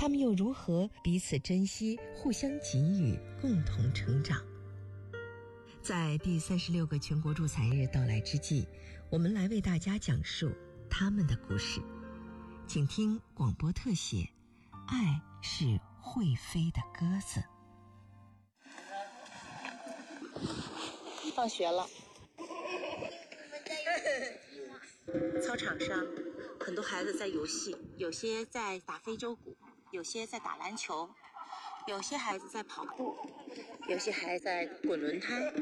他们又如何彼此珍惜，互相给予，共同成长？在第36个全国助残日到来之际，我们来为大家讲述他们的故事。请听广播特写《爱是会飞的鸽子》。 放学了， 操场上很多孩子在游戏，有些在打非洲鼓，有些在打篮球，有些孩子在跑步，有些还在滚轮胎。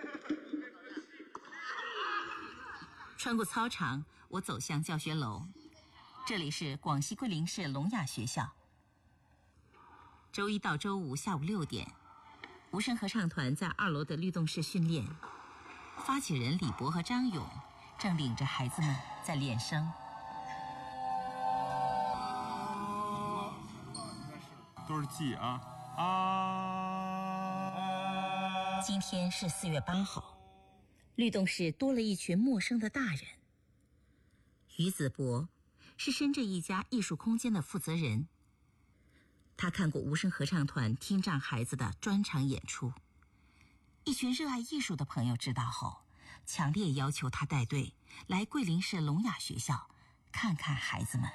穿过操场，我走向教学楼，这里是广西桂林市聋哑学校。周一到周五下午6点，无声合唱团在2楼的律动室训练，发起人李博和张勇正领着孩子们在练声。 都是记啊。 今天是4月8号，律动室多了一群陌生的大人。于子博是深圳一家艺术空间的负责人，他看过无声合唱团听障孩子的专场演出，一群热爱艺术的朋友知道后，强烈要求他带队来桂林市聋哑学校看看孩子们。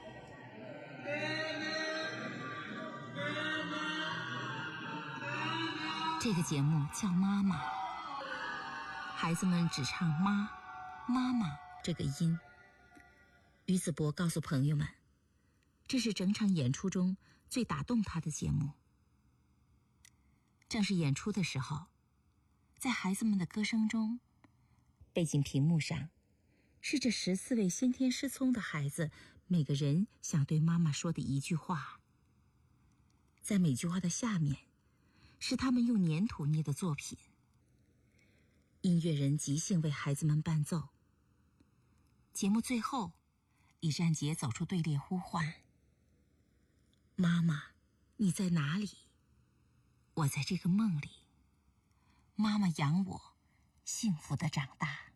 这个节目叫妈妈，孩子们只唱妈妈这个音。于子博告诉朋友们，这是整场演出中最打动他的节目。正式演出的时候，在孩子们的歌声中，背景屏幕上是这14位先天失聪的孩子每个人想对妈妈说的一句话。在每句话的下面是他们用粘土捏的作品，音乐人即兴为孩子们伴奏。节目最后，李善杰走出队列呼唤：妈妈，你在哪里？我在这个梦里，妈妈养我，幸福地长大。